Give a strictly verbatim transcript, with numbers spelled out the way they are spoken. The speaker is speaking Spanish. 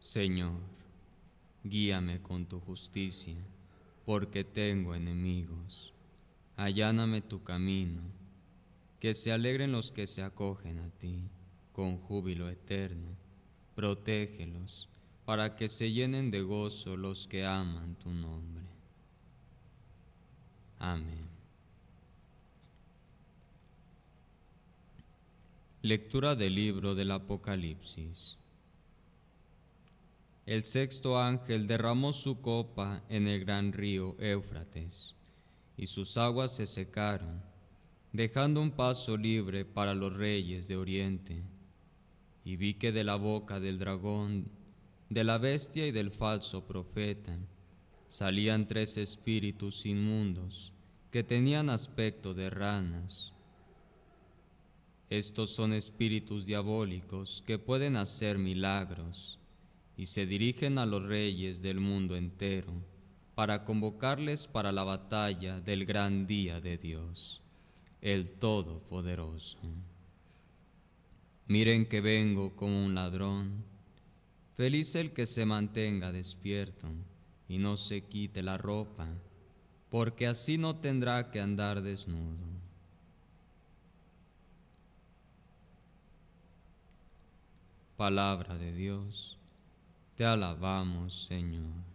Señor, guíame con tu justicia, porque tengo enemigos. Alláname tu camino, que se alegren los que se acogen a ti, con júbilo eterno. Protégelos, para que se llenen de gozo los que aman tu nombre. Amén. Lectura del libro del Apocalipsis. El sexto ángel derramó su copa en el gran río Éufrates, y sus aguas se secaron, dejando un paso libre para los reyes de Oriente. Y vi que de la boca del dragón, de la bestia y del falso profeta, salían tres espíritus inmundos que tenían aspecto de ranas. Estos son espíritus diabólicos que pueden hacer milagros y se dirigen a los reyes del mundo entero para convocarles para la batalla del gran día de Dios, el Todopoderoso. Miren que vengo como un ladrón. Feliz el que se mantenga despierto y no se quite la ropa, porque así no tendrá que andar desnudo. Palabra de Dios, te alabamos, Señor.